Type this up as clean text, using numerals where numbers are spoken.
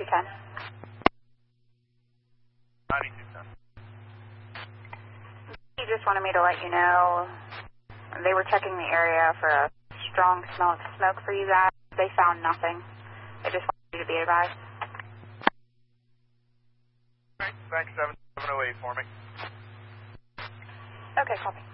9210. 9210. He just wanted me to let you know they were checking the area for a strong smell of smoke for you guys. They found nothing. They just wanted you to be advised. Thanks, 7708 for me. Okay, copy.